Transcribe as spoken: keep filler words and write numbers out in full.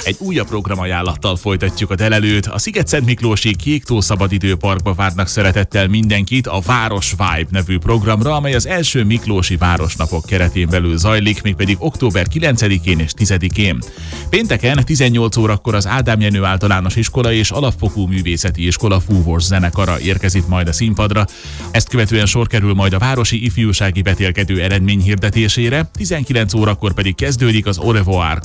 Egy újabb programajánlattal folytatjuk a delelőt. A Sziget-Szent Miklósi Kéktó Szabadidőparkba várnak szeretettel mindenkit a Város Vibe nevű programra, amely az első Miklósi Városnapok keretén belül zajlik, mégpedig október kilencedikén és tizedikén. Pénteken tizennyolc órakor az Ádám Jenő Általános Iskola és Alapfokú Művészeti Iskola fúvós zenekara érkezik majd a színpadra. Ezt követően sor kerül majd a városi ifjúsági vetélkedő eredmény hirdetésére, tizenkilenc órakor pedig kezdődik az Au revoir